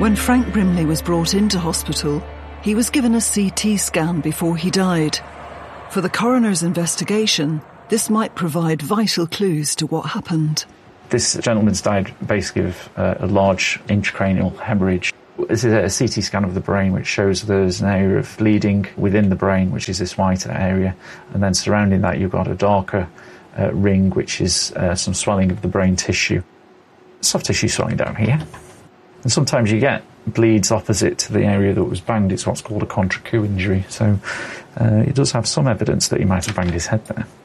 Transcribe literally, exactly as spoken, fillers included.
When Frank Brimley was brought into hospital, he was given a C T scan before he died. For the coroner's investigation, this might provide vital clues to what happened. This gentleman's died basically of uh, a large intracranial hemorrhage. This is a C T scan of the brain which shows there's an area of bleeding within the brain, which is this whiter area, and then surrounding that you've got a darker uh, ring, which is uh, some swelling of the brain tissue. Soft tissue swelling down here. And sometimes you get bleeds opposite to the area that was banged. It's what's called a contre-coup injury. So uh, it does have some evidence that he might have banged his head there.